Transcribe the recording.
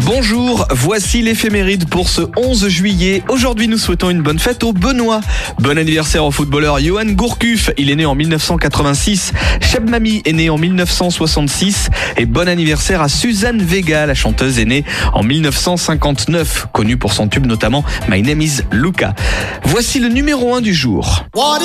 Bonjour, voici l'éphéméride pour ce 11 juillet. Aujourd'hui, nous souhaitons une bonne fête au Benoît. Bon anniversaire au footballeur Johan Gourcuff, il est né en 1986. Cheb Mami est né en 1966. Et bon anniversaire à Suzanne Vega, la chanteuse est née en 1959, connue pour son tube notamment My Name is Luca. Voici le numéro 1 du jour.